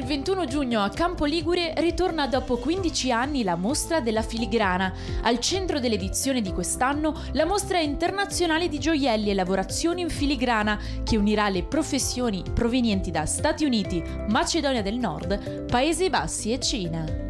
21 giugno a Campo Ligure ritorna dopo 15 anni la Mostra della Filigrana. Al centro dell'edizione di quest'anno la Mostra internazionale di gioielli e lavorazioni in filigrana che unirà le professioni provenienti da Stati Uniti, Macedonia del Nord, Paesi Bassi e Cina.